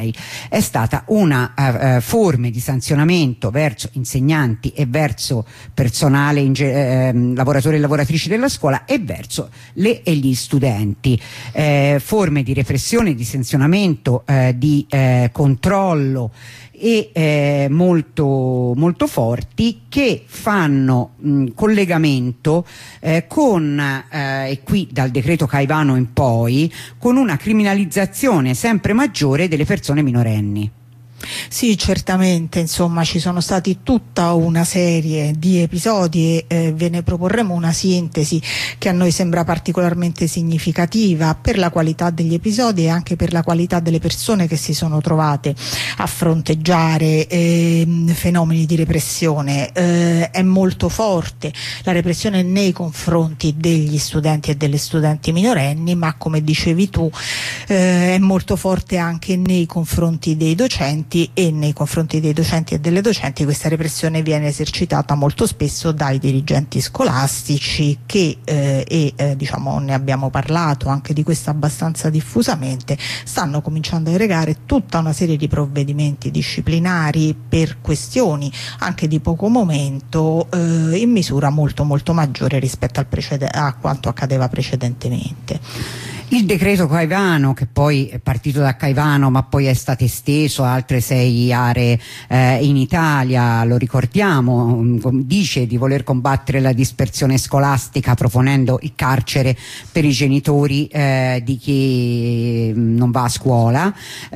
è stata una forma di sanzionamento verso insegnanti e verso personale, lavoratori e lavoratrici della scuola, e verso le e gli studenti. Forme di repressione, di sanzionamento, di controllo e molto, molto forti, che fanno collegamento con, e qui dal decreto Caivano in poi, con una criminalizzazione sempre maggiore delle persone minorenni. Sì, certamente, insomma, ci sono stati tutta una serie di episodi e ve ne proporremo una sintesi che a noi sembra particolarmente significativa per la qualità degli episodi e anche per la qualità delle persone che si sono trovate a fronteggiare fenomeni di repressione. È molto forte la repressione nei confronti degli studenti e delle studenti minorenni, ma come dicevi tu è molto forte anche nei confronti dei docenti, e nei confronti dei docenti e delle docenti questa repressione viene esercitata molto spesso dai dirigenti scolastici che diciamo, ne abbiamo parlato anche di questo abbastanza diffusamente, stanno cominciando a erogare tutta una serie di provvedimenti disciplinari per questioni anche di poco momento in misura molto molto maggiore rispetto a quanto accadeva precedentemente. Il decreto Caivano, che poi è partito da Caivano ma poi è stato esteso a altre 6 aree in Italia, lo ricordiamo, dice di voler combattere la dispersione scolastica proponendo il carcere per i genitori di chi non va a scuola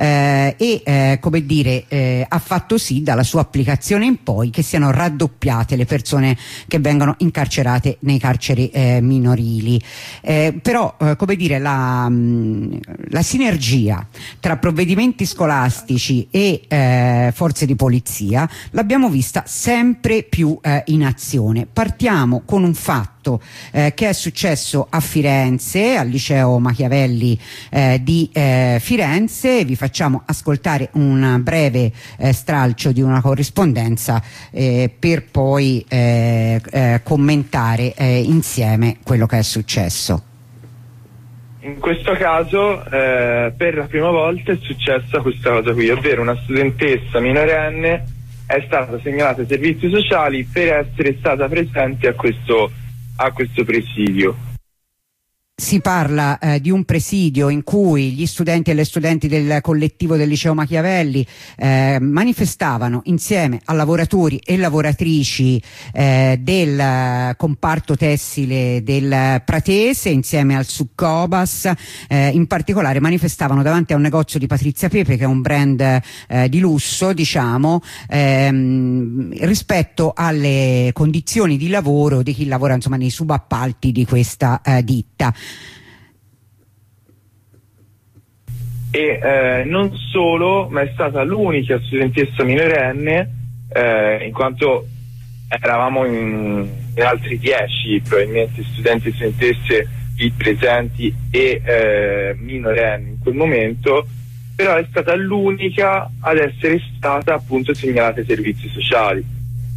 come dire, ha fatto sì dalla sua applicazione in poi che siano raddoppiate le persone che vengono incarcerate nei carceri minorili. Però come dire, la sinergia tra provvedimenti scolastici e forze di polizia l'abbiamo vista sempre più in azione. Partiamo con un fatto che è successo a Firenze, al liceo Machiavelli di Firenze. Vi facciamo ascoltare un breve stralcio di una corrispondenza per poi commentare insieme quello che è successo. In questo caso per la prima volta è successa questa cosa qui, ovvero una studentessa minorenne è stata segnalata ai servizi sociali per essere stata presente a questo presidio. Si parla di un presidio in cui gli studenti e le studenti del collettivo del liceo Machiavelli manifestavano insieme a lavoratori e lavoratrici del comparto tessile del Pratese, insieme al Succobas. In particolare manifestavano davanti a un negozio di Patrizia Pepe, che è un brand di lusso, diciamo, rispetto alle condizioni di lavoro di chi lavora, insomma, nei subappalti di questa ditta. E non solo, ma è stata l'unica studentessa minorenne, in quanto eravamo in altri 10 probabilmente studenti e studentesse lì presenti e minorenni in quel momento, però è stata l'unica ad essere stata appunto segnalata ai servizi sociali.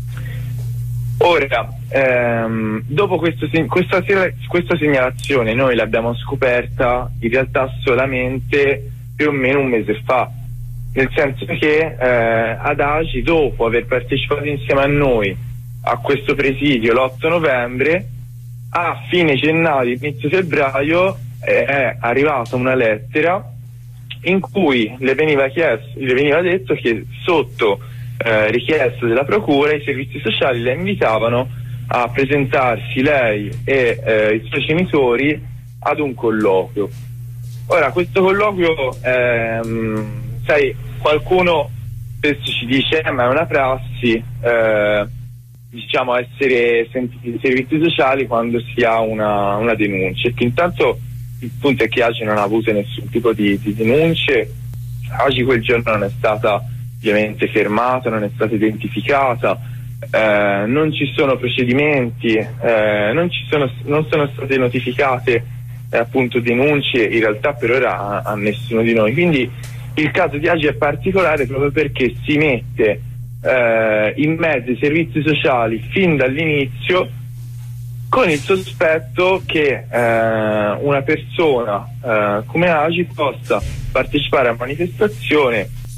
Ora, dopo questa segnalazione noi l'abbiamo scoperta in realtà solamente più o meno un mese fa, nel senso che ad Agi, dopo aver partecipato insieme a noi a questo presidio l'8 novembre, a fine gennaio, inizio febbraio è arrivata una lettera in cui le veniva detto che sotto richiesta della procura i servizi sociali la invitavano a presentarsi, lei e i suoi genitori, ad un colloquio. Ora, questo colloquio sai, qualcuno spesso ci dice ma è una prassi diciamo essere sentiti dai servizi sociali quando si ha una denuncia, e che intanto il punto è che Agi non ha avuto nessun tipo di denunce. Agi quel giorno non è stata ovviamente fermata, non è stata identificata, non ci sono procedimenti, non sono state notificate appunto denunce in realtà per ora a nessuno di noi. Quindi il caso di Agi è particolare proprio perché si mette in mezzo i servizi sociali fin dall'inizio, con il sospetto che una persona come Agi possa partecipare a manifestazione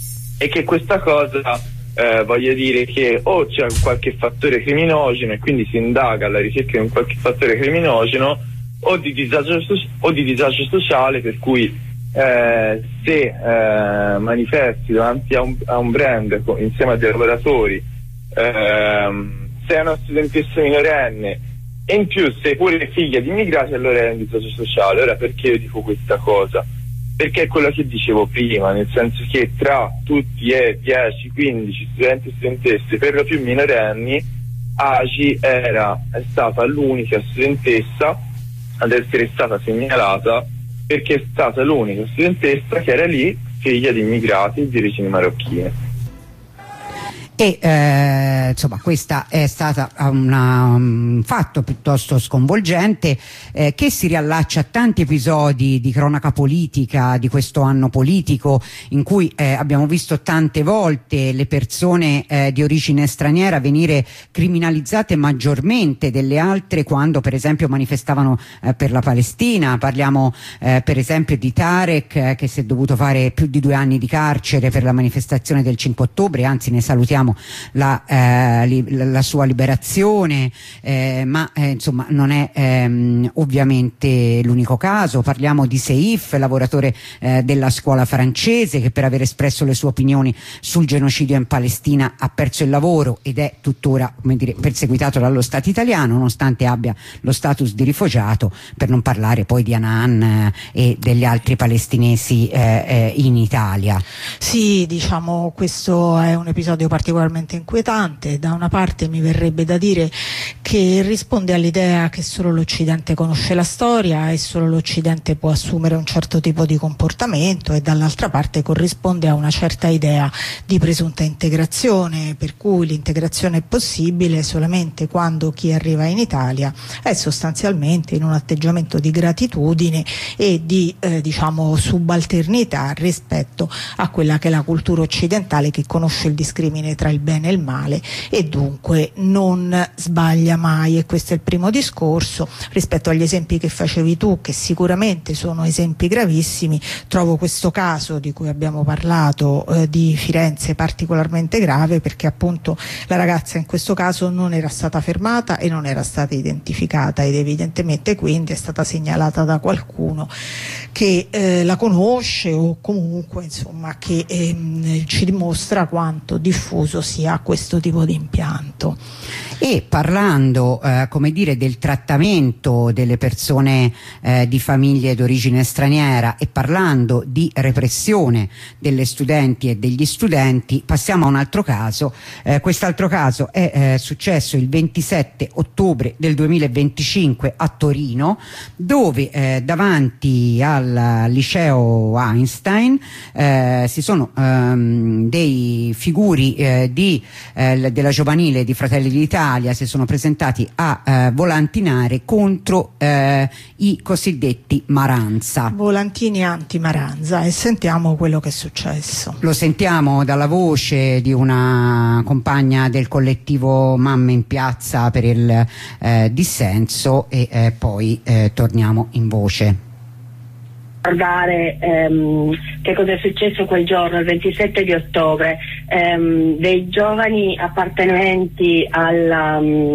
e che questa cosa voglia dire che o c'è qualche fattore criminogeno e quindi si indaga alla ricerca di un qualche fattore criminogeno, o di disagio sociale, per cui se manifesti davanti a un brand insieme a dei lavoratori, sei una studentessa minorenne e in più sei pure figlia di immigrati, allora è un disagio sociale. Ora, perché io dico questa cosa? Perché è quello che dicevo prima, nel senso che tra tutti e 10-15 studenti e studentesse, per lo più minorenni, AGI è stata l'unica studentessa ad essere stata segnalata, perché è stata l'unica studentessa che era lì figlia di immigrati di origini marocchine. E insomma, questa è stata un fatto piuttosto sconvolgente, che si riallaccia a tanti episodi di cronaca politica di questo anno politico, in cui abbiamo visto tante volte le persone di origine straniera venire criminalizzate maggiormente delle altre quando per esempio manifestavano per la Palestina. Parliamo per esempio di Tarek, che si è dovuto fare più di 2 anni di carcere per la manifestazione del 5 ottobre, anzi ne salutiamo la sua liberazione, ma insomma non è ovviamente l'unico caso. Parliamo di Seif, lavoratore della scuola francese, che per aver espresso le sue opinioni sul genocidio in Palestina ha perso il lavoro ed è tuttora, come dire, perseguitato dallo Stato italiano, nonostante abbia lo status di rifugiato, per non parlare poi di Hanan e degli altri palestinesi in Italia. Sì, diciamo, questo è un episodio particolarmente inquietante. Da una parte mi verrebbe da dire che risponde all'idea che solo l'Occidente conosce la storia e solo l'Occidente può assumere un certo tipo di comportamento, e dall'altra parte corrisponde a una certa idea di presunta integrazione, per cui l'integrazione è possibile solamente quando chi arriva in Italia è sostanzialmente in un atteggiamento di gratitudine e di diciamo subalternità rispetto a quella che è la cultura occidentale, che conosce il discrimine tra il bene e il male e dunque non sbaglia mai. E questo è il primo discorso. Rispetto agli esempi che facevi tu, che sicuramente sono esempi gravissimi, trovo questo caso di cui abbiamo parlato di Firenze particolarmente grave, perché appunto la ragazza in questo caso non era stata fermata e non era stata identificata, ed evidentemente quindi è stata segnalata da qualcuno che la conosce, o comunque insomma che ci dimostra quanto diffuso sia questo tipo di impianto. E parlando come dire del trattamento delle persone di famiglie d'origine straniera, e parlando di repressione delle studenti e degli studenti, passiamo a un altro caso. Quest'altro caso è successo il 27 ottobre del 2025 a Torino, dove davanti al liceo Einstein si sono dei figuri della giovanile di Fratelli d'Italia si sono presentati a volantinare contro i cosiddetti Maranza. Volantini anti-Maranza, e sentiamo quello che è successo. Lo sentiamo dalla voce di una compagna del collettivo Mamme in Piazza per il dissenso, e poi torniamo in voce. Ricordare che cosa è successo quel giorno, il 27 di ottobre. Dei giovani appartenenti alla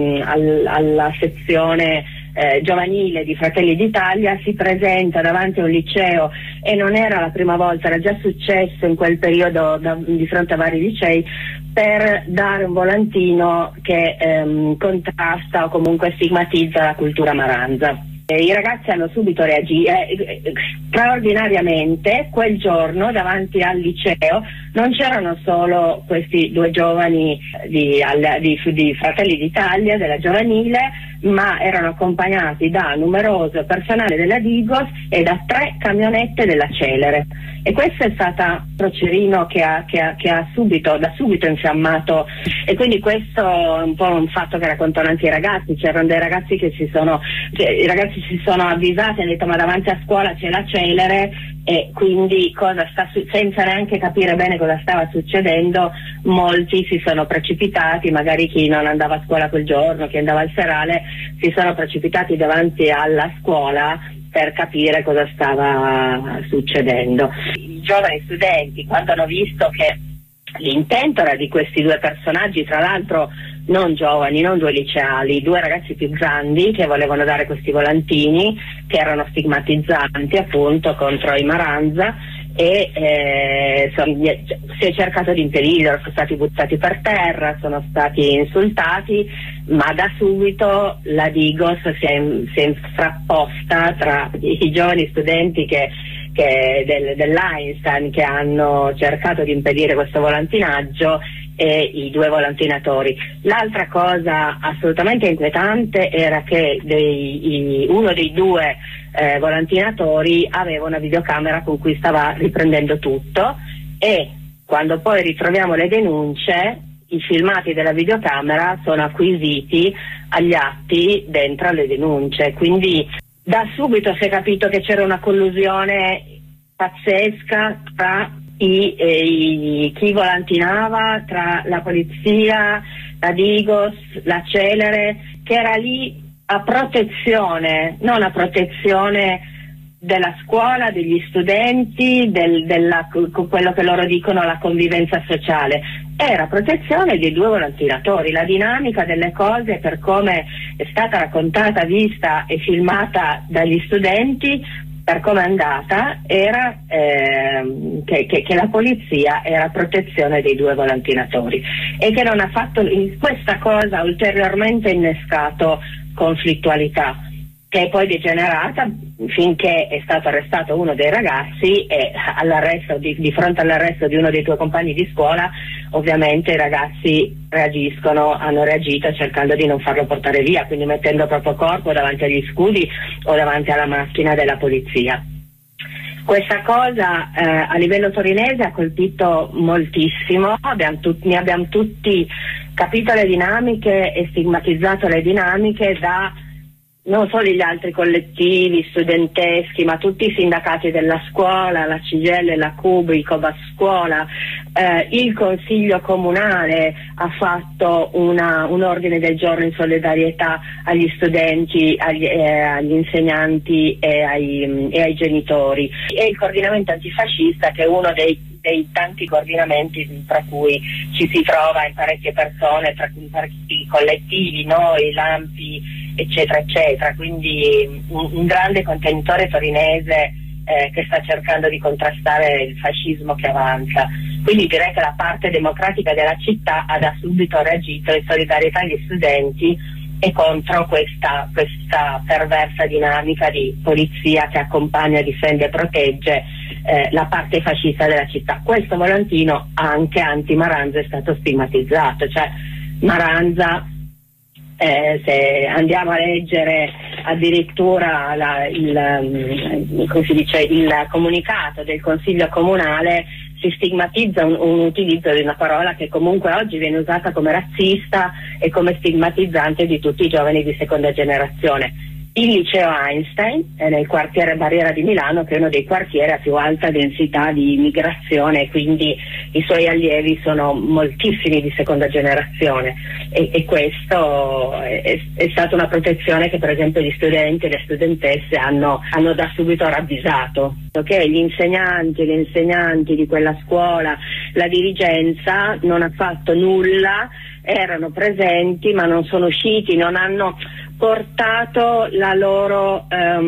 sezione giovanile di Fratelli d'Italia si presenta davanti a un liceo, e non era la prima volta, era già successo in quel periodo di fronte a vari licei, per dare un volantino che contrasta o comunque stigmatizza la cultura Maranza. I ragazzi hanno subito reagito straordinariamente. Quel giorno davanti al liceo non c'erano solo questi 2 giovani di Fratelli d'Italia, della giovanile, ma erano accompagnati da numeroso personale della Digos e da 3 camionette della Celere. E questo è stato Procerino che ha da subito infiammato, e quindi questo è un po' un fatto che raccontano anche i ragazzi. C'erano dei ragazzi che i ragazzi si sono avvisati e hanno detto: ma davanti a scuola c'è la Celere, e quindi senza neanche capire bene cosa stava succedendo, molti si sono precipitati, magari chi non andava a scuola quel giorno, chi andava al serale, si sono precipitati davanti alla scuola per capire cosa stava succedendo. I giovani studenti, quando hanno visto che L'intento era di questi due personaggi, tra l'altro non giovani, non due liceali, due ragazzi più grandi che volevano dare questi volantini che erano stigmatizzanti appunto contro i Maranza, e si è cercato di impedirlo, sono stati buttati per terra, sono stati insultati, ma da subito la Digos si è frapposta tra i giovani studenti dell'Einstein che hanno cercato di impedire questo volantinaggio e i due volantinatori. L'altra cosa assolutamente inquietante era che uno dei due volantinatori aveva una videocamera con cui stava riprendendo tutto, e quando poi ritroviamo le denunce, i filmati della videocamera sono acquisiti agli atti dentro alle denunce, quindi da subito si è capito che c'era una collusione pazzesca tra chi volantinava, tra la polizia, la Digos, la Celere, che era lì a protezione, non a protezione della scuola, degli studenti, quello che loro dicono la convivenza sociale, era protezione dei due volantinatori. La dinamica delle cose, per come è stata raccontata, vista e filmata dagli studenti, per come è andata, era che la polizia era protezione dei due volantinatori, e che non ha fatto, questa cosa ha ulteriormente innescato conflittualità, che è poi degenerata finché è stato arrestato uno dei ragazzi, e di fronte all'arresto di uno dei tuoi compagni di scuola ovviamente i ragazzi hanno reagito cercando di non farlo portare via, quindi mettendo il proprio corpo davanti agli scudi o davanti alla macchina della polizia. Questa cosa a livello torinese ha colpito moltissimo, ne abbiamo tutti capito le dinamiche e stigmatizzato le dinamiche da non solo gli altri collettivi studenteschi, ma tutti i sindacati della scuola, la CGIL, la CUB, il Cobas Scuola, il Consiglio Comunale ha fatto un ordine del giorno in solidarietà agli studenti, agli insegnanti e ai genitori, e il coordinamento antifascista, che è uno dei tanti coordinamenti tra cui ci si trova in parecchie persone, tra cui parecchi collettivi, noi, l'AMPI, eccetera eccetera, quindi un grande contenitore torinese che sta cercando di contrastare il fascismo che avanza. Quindi direi che la parte democratica della città ha da subito reagito in solidarietà agli studenti e contro questa perversa dinamica di polizia che accompagna, difende e protegge la parte fascista della città. Questo volantino anche anti-Maranza è stato stigmatizzato, cioè Maranza, se andiamo a leggere addirittura il comunicato del Consiglio Comunale, si stigmatizza un utilizzo di una parola che comunque oggi viene usata come razzista e come stigmatizzante di tutti i giovani di seconda generazione. Il liceo Einstein è nel quartiere Barriera di Milano, che è uno dei quartieri a più alta densità di immigrazione, quindi i suoi allievi sono moltissimi di seconda generazione, e questo è stata una protezione che per esempio gli studenti e le studentesse hanno da subito ravvisato. Okay? Gli insegnanti e le insegnanti di quella scuola, la dirigenza non ha fatto nulla, erano presenti ma non sono usciti, non hanno portato la loro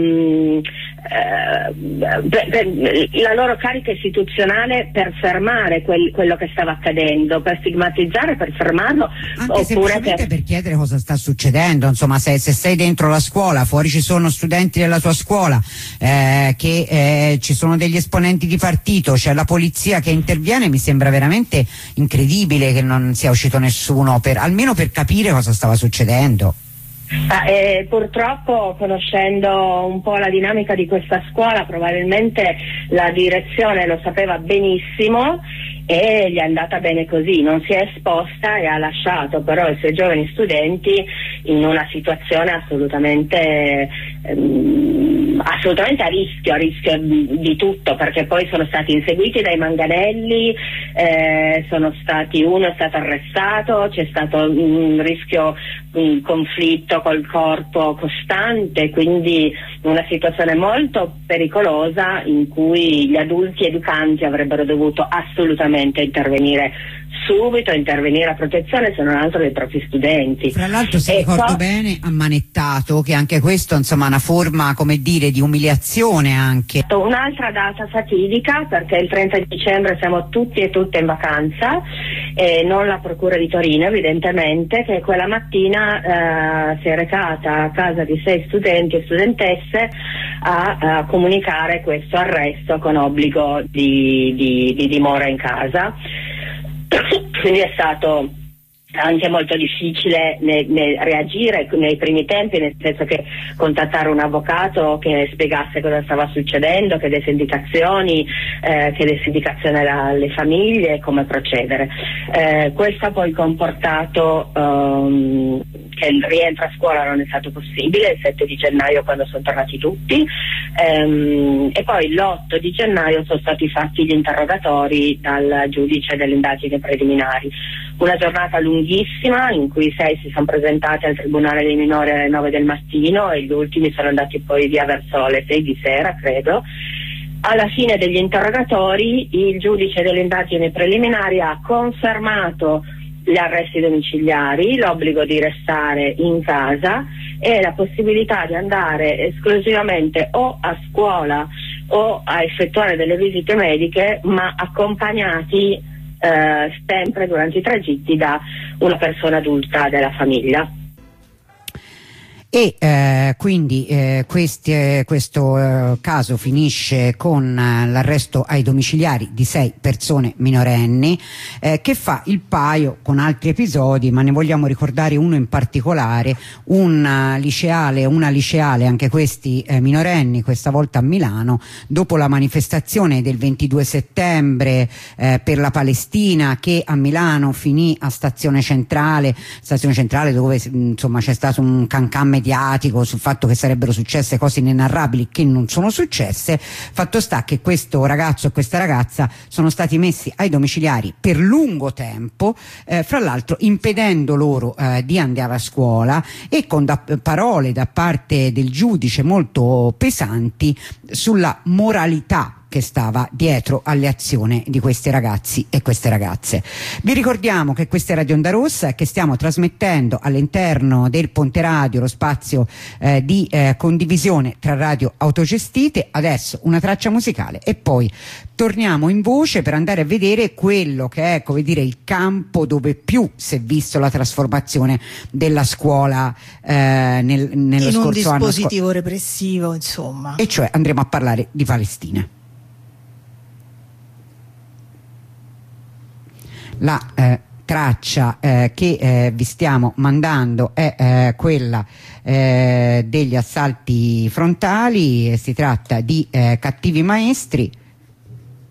carica istituzionale per fermare quello che stava accadendo, per stigmatizzare, per fermarlo, anche semplicemente per chiedere cosa sta succedendo. Insomma, se sei dentro la scuola, fuori ci sono studenti della tua scuola, ci sono degli esponenti di partito, c'è la polizia che interviene, mi sembra veramente incredibile che non sia uscito nessuno almeno per capire cosa stava succedendo. Purtroppo, conoscendo un po' la dinamica di questa scuola, probabilmente la direzione lo sapeva benissimo e gli è andata bene così, non si è esposta e ha lasciato però i suoi giovani studenti in una situazione assolutamente a rischio di tutto, perché poi sono stati inseguiti dai manganelli, uno è stato arrestato, c'è stato un rischio, un conflitto col corpo costante, quindi una situazione molto pericolosa in cui gli adulti educanti avrebbero dovuto assolutamente assolutamente intervenire subito, intervenire a protezione, se non altro dei propri studenti. Fra l'altro, se ricordo bene, ammanettato, che anche questo insomma è una forma, come dire, di umiliazione anche. Un'altra data fatidica, perché il 30 dicembre siamo tutti e tutte in vacanza, e non la procura di Torino evidentemente, che quella mattina si è recata a casa di 6 studenti e studentesse a comunicare questo arresto con obbligo di dimora in casa. Quindi è stato anche molto difficile reagire nei primi tempi, nel senso che contattare un avvocato che spiegasse cosa stava succedendo, che desse indicazioni alle famiglie, come procedere. Questo ha poi comportato che il rientro a scuola non è stato possibile il 7 di gennaio, quando sono tornati tutti, e poi l'8 di gennaio sono stati fatti gli interrogatori dal giudice delle indagini preliminari. Una giornata lunghissima in cui 6 si sono presentati al Tribunale dei minori alle 9 del mattino e gli ultimi sono andati poi via verso le 6 di sera, credo. Alla fine degli interrogatori il giudice delle indagini preliminari ha confermato gli arresti domiciliari, l'obbligo di restare in casa e la possibilità di andare esclusivamente o a scuola o a effettuare delle visite mediche, ma accompagnati sempre durante i tragitti da una persona adulta della famiglia. E quindi questo caso finisce con l'arresto ai domiciliari di 6 persone minorenni, che fa il paio con altri episodi, ma ne vogliamo ricordare uno in particolare, una liceale, anche questi minorenni, questa volta a Milano, dopo la manifestazione del 22 settembre per la Palestina, che a Milano finì a Stazione Centrale dove insomma c'è stato un cancan mediatico sul fatto che sarebbero successe cose inenarrabili che non sono successe. Fatto sta che questo ragazzo e questa ragazza sono stati messi ai domiciliari per lungo tempo, fra l'altro impedendo loro di andare a scuola, e con parole da parte del giudice molto pesanti sulla moralità che stava dietro alle azioni di questi ragazzi e queste ragazze. Vi ricordiamo che questa è Radio Onda Rossa e che stiamo trasmettendo all'interno del Ponte Radio, lo spazio di condivisione tra radio autogestite. Adesso una traccia musicale e poi torniamo in voce per andare a vedere quello che è, come dire, il campo dove più si è visto la trasformazione della scuola nello scorso anno. Un dispositivo repressivo, insomma. E cioè andremo a parlare di Palestina. La traccia che vi stiamo mandando è quella degli assalti frontali, si tratta di Cattivi Maestri.